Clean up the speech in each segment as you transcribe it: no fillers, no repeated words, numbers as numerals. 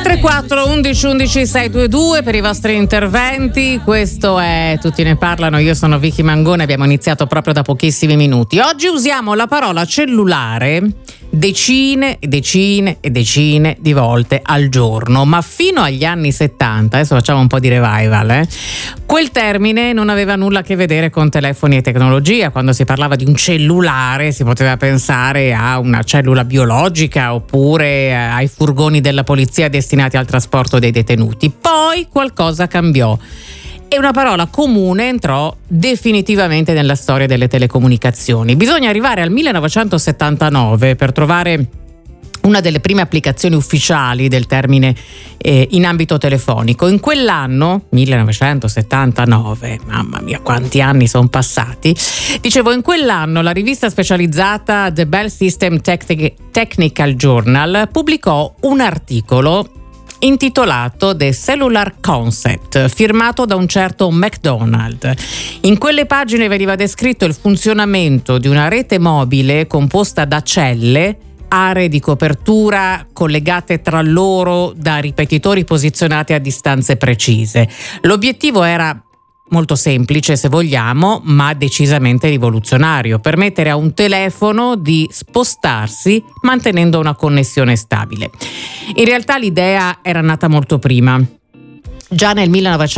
334 11 11 622 per i vostri interventi. Questo è Tutti ne parlano, io sono Vicky Mangone, abbiamo iniziato proprio da pochissimi minuti. Oggi usiamo la parola cellulare decine di volte al giorno, ma fino agli anni 70, adesso facciamo un po' di revival, quel termine non aveva nulla a che vedere con telefoni e tecnologia. Quando si parlava di un cellulare si poteva pensare a una cellula biologica oppure ai furgoni della polizia destinati al trasporto dei detenuti. Poi qualcosa cambiò e una parola comune entrò definitivamente nella storia delle telecomunicazioni. Bisogna arrivare al 1979 per trovare una delle prime applicazioni ufficiali del termine in ambito telefonico. In quell'anno, 1979, mamma mia quanti anni sono passati, dicevo, in quell'anno la rivista specializzata The Bell System Technical Journal pubblicò un articolo intitolato The Cellular Concept, firmato da un certo McDonald. In quelle pagine veniva descritto il funzionamento di una rete mobile composta da celle, aree di copertura collegate tra loro da ripetitori posizionati a distanze precise. L'obiettivo era molto semplice, se vogliamo, ma decisamente rivoluzionario: permettere a un telefono di spostarsi mantenendo una connessione stabile. In realtà l'idea era nata molto prima. Già nel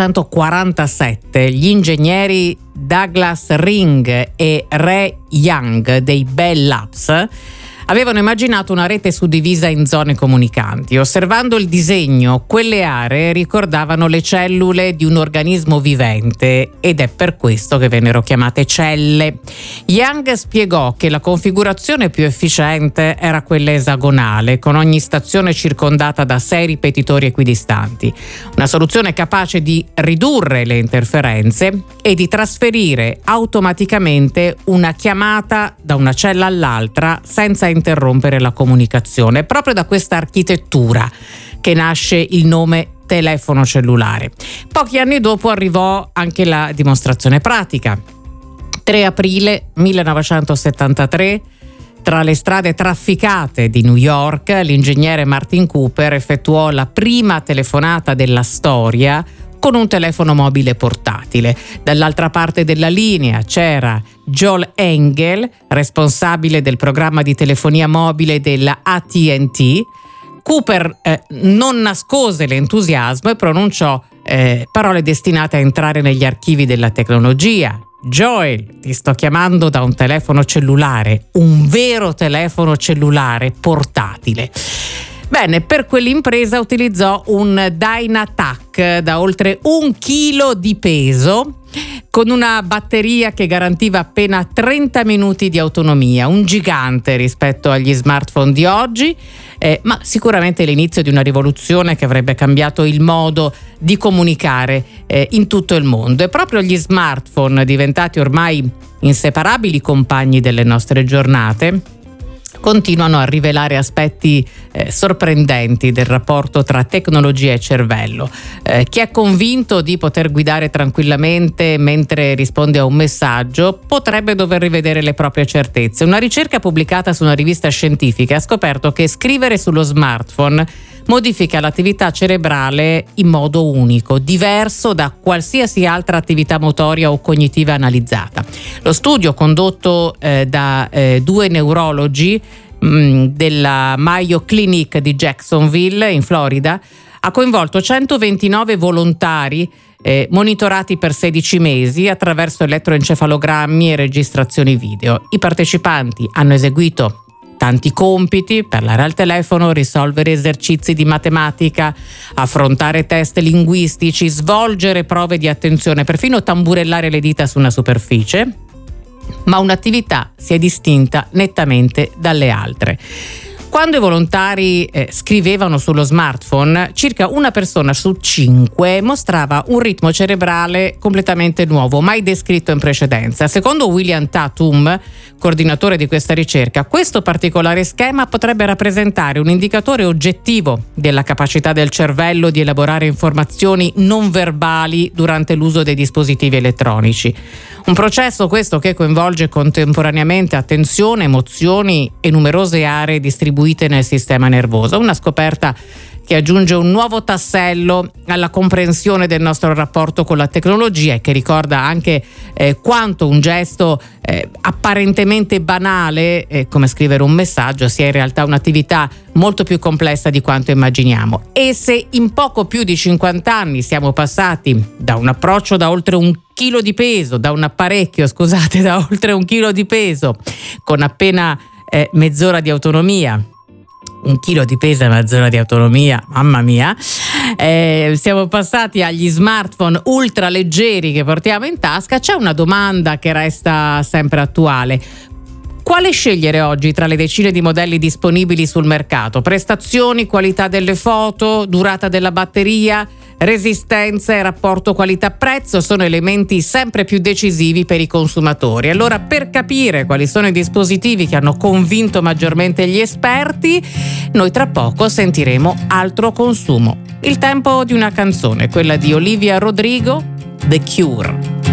1947 gli ingegneri Douglas Ring e Ray Young dei Bell Labs avevano immaginato una rete suddivisa in zone comunicanti. Osservando il disegno, quelle aree ricordavano le cellule di un organismo vivente ed è per questo che vennero chiamate celle. Young spiegò che la configurazione più efficiente era quella esagonale, con ogni stazione circondata da 6 ripetitori equidistanti. Una soluzione capace di ridurre le interferenze e di trasferire automaticamente una chiamata da una cella all'altra senza interrompere la comunicazione. È proprio da questa architettura che nasce il nome telefono cellulare. Pochi anni dopo arrivò anche la dimostrazione pratica. 3 aprile 1973, tra le strade trafficate di New York, l'ingegnere Martin Cooper effettuò la prima telefonata della storia con un telefono mobile portatile. Dall'altra parte della linea c'era Joel Engel, responsabile del programma di telefonia mobile della AT&T. Cooper non nascose l'entusiasmo e pronunciò parole destinate a entrare negli archivi della tecnologia. Joel, ti sto chiamando da un telefono cellulare, un vero telefono cellulare portatile. Bene, per quell'impresa utilizzò un Dynatac da oltre 1 chilo di peso, con una batteria che garantiva appena 30 minuti di autonomia, un gigante rispetto agli smartphone di oggi, ma sicuramente l'inizio di una rivoluzione che avrebbe cambiato il modo di comunicare in tutto il mondo. E proprio gli smartphone, diventati ormai inseparabili compagni delle nostre giornate, continuano a rivelare aspetti sorprendenti del rapporto tra tecnologia e cervello. Chi è convinto di poter guidare tranquillamente mentre risponde a un messaggio potrebbe dover rivedere le proprie certezze. Una ricerca pubblicata su una rivista scientifica ha scoperto che scrivere sullo smartphone modifica l'attività cerebrale in modo unico, diverso da qualsiasi altra attività motoria o cognitiva analizzata. Lo studio condotto da 2 neurologi della Mayo Clinic di Jacksonville in Florida ha coinvolto 129 volontari monitorati per 16 mesi attraverso elettroencefalogrammi e registrazioni video. I partecipanti hanno eseguito tanti compiti: parlare al telefono, risolvere esercizi di matematica, affrontare test linguistici, svolgere prove di attenzione, perfino tamburellare le dita su una superficie. Ma un'attività si è distinta nettamente dalle altre. Quando i volontari scrivevano sullo smartphone, circa una persona su 5 mostrava un ritmo cerebrale completamente nuovo, mai descritto in precedenza. Secondo William Tatum, coordinatore di questa ricerca, questo particolare schema potrebbe rappresentare un indicatore oggettivo della capacità del cervello di elaborare informazioni non verbali durante l'uso dei dispositivi elettronici. Un processo questo che coinvolge contemporaneamente attenzione, emozioni e numerose aree distribuite nel sistema nervoso. Una scoperta che aggiunge un nuovo tassello alla comprensione del nostro rapporto con la tecnologia e che ricorda anche quanto un gesto apparentemente banale, come scrivere un messaggio, sia in realtà un'attività molto più complessa di quanto immaginiamo. E se in poco più di 50 anni siamo passati da un approccio da oltre un chilo di peso, da un apparecchio, scusate, da oltre un chilo di peso, con appena mezz'ora di autonomia, un chilo di peso e mezz'ora di autonomia, mamma mia, siamo passati agli smartphone ultra leggeri che portiamo in tasca. C'è una domanda che resta sempre attuale: quale scegliere oggi tra le decine di modelli disponibili sul mercato? Prestazioni, qualità delle foto, durata della batteria, resistenza e rapporto qualità-prezzo sono elementi sempre più decisivi per i consumatori. Allora, per capire quali sono i dispositivi che hanno convinto maggiormente gli esperti, noi tra poco sentiremo Altro consumo. Il tempo di una canzone, quella di Olivia Rodrigo, The Cure.